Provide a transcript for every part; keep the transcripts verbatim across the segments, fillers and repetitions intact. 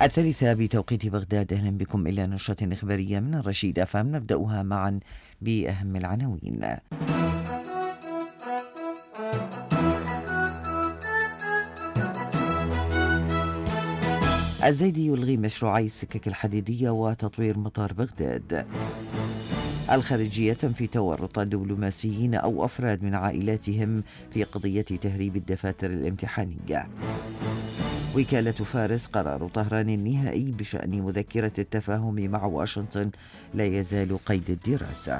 الثالثة بتوقيت بغداد. أهلا بكم إلى نشرة إخبارية من الرشيد أفهم، نبدأها معا بأهم العناوين. الزيدي يلغي مشروعي السكك الحديدية وتطوير مطار بغداد. الخارجية تنفي تورط دبلوماسيين أو أفراد من عائلاتهم في قضية تهريب الدفاتر الامتحانية. وكالة فارس: قرار طهران النهائي بشأن مذكرة التفاهم مع واشنطن لا يزال قيد الدراسة.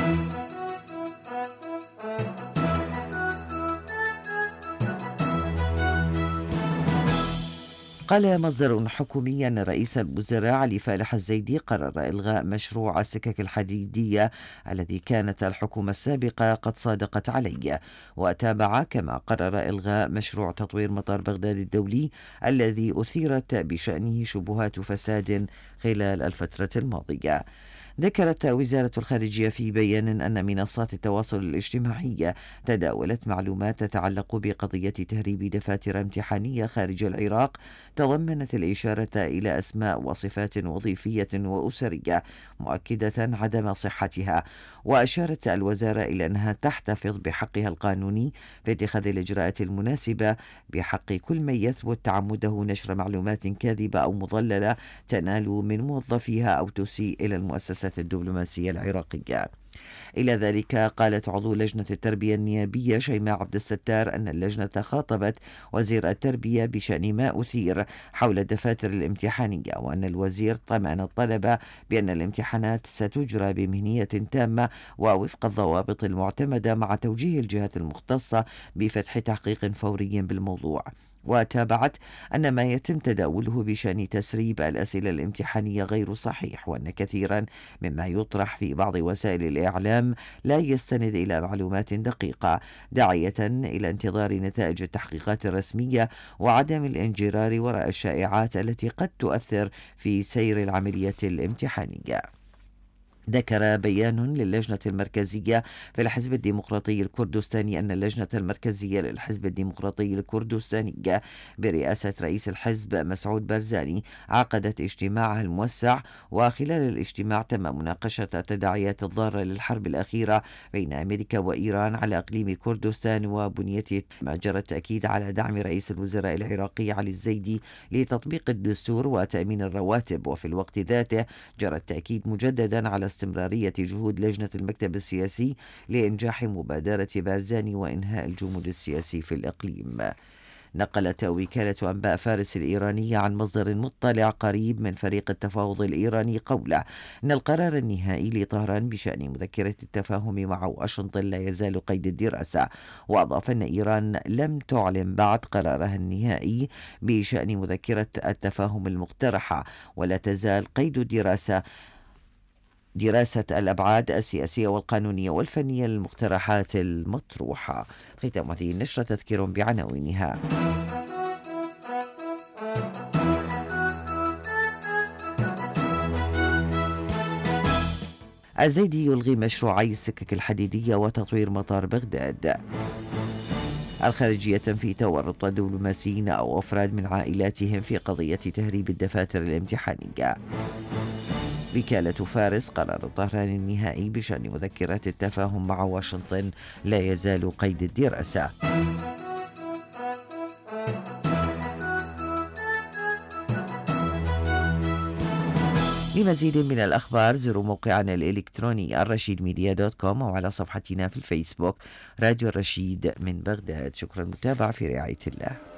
قال مصدر حكومي أن رئيس الوزراء علي فالح الزيدي قرر إلغاء مشروع السكك الحديدية الذي كانت الحكومة السابقة قد صادقت عليه، وتابع كما قرر إلغاء مشروع تطوير مطار بغداد الدولي الذي أثيرت بشأنه شبهات فساد خلال الفترة الماضية. ذكرت وزارة الخارجية في بيان أن منصات التواصل الاجتماعي تداولت معلومات تتعلق بقضية تهريب دفاتر امتحانية خارج العراق تضمنت الإشارة إلى أسماء وصفات وظيفية وأسرية، مؤكدة عدم صحتها. وأشارت الوزارة إلى أنها تحتفظ بحقها القانوني في اتخاذ الإجراءات المناسبة بحق كل من يثبت تعمده نشر معلومات كاذبة أو مضللة تنال من موظفيها أو تسيء إلى المؤسسة الدبلوماسية العراقية. إلى ذلك قالت عضو لجنة التربية النيابية شيماء عبد الستار أن اللجنة خاطبت وزير التربية بشأن ما أثير حول الدفاتر الامتحانية، وأن الوزير طمأن الطلبة بأن الامتحانات ستجرى بمهنية تامة ووفق الضوابط المعتمدة، مع توجيه الجهات المختصة بفتح تحقيق فوري بالموضوع. وتابعت أن ما يتم تداوله بشأن تسريب الأسئلة الامتحانية غير صحيح، وأن كثيرا مما يطرح في بعض وسائل الإعلام لا يستند إلى معلومات دقيقة، داعية إلى انتظار نتائج التحقيقات الرسمية وعدم الانجرار وراء الشائعات التي قد تؤثر في سير العملية الامتحانية. ذكر بيان للجنة المركزية في الحزب الديمقراطي الكردستاني أن اللجنة المركزية للحزب الديمقراطي الكردستاني برئاسة رئيس الحزب مسعود بارزاني عقدت اجتماعها الموسع، وخلال الاجتماع تم مناقشة التداعيات الضارة للحرب الأخيرة بين أمريكا وإيران على إقليم كردستان وبنيته، ما جرى التأكيد على دعم رئيس الوزراء العراقي علي الزيدي لتطبيق الدستور وتأمين الرواتب. وفي الوقت ذاته جرى التأكيد مجددا على استمرارية جهود لجنة المكتب السياسي لإنجاح مبادرة بارزاني وإنهاء الجمود السياسي في الإقليم. نقلت وكالة أنباء فارس الإيرانية عن مصدر مطلع قريب من فريق التفاوض الإيراني قوله أن القرار النهائي لطهران بشأن مذكرة التفاهم مع واشنطن لا يزال قيد الدراسة. وأضاف أن إيران لم تعلن بعد قرارها النهائي بشأن مذكرة التفاهم المقترحة، ولا تزال قيد الدراسة دراسة الأبعاد السياسية والقانونية والفنية للمقترحات المطروحة. ختام هذه النشرة تذكير بعناوينها. الزيدي يلغي مشروعي السكك الحديدية وتطوير مطار بغداد. الخارجية تنفي تورط دبلوماسيين أو أفراد من عائلاتهم في قضية تهريب الدفاتر الامتحانية. وكالة فارس: قرار طهران النهائي بشأن مذكرات التفاهم مع واشنطن لا يزال قيد الدراسة. لمزيد من الأخبار زوروا موقعنا الإلكتروني الرشيد ميديا دوت كوم أو على صفحتنا في الفيسبوك راديو الرشيد من بغداد. شكرا للمتابعة، في رعاية الله.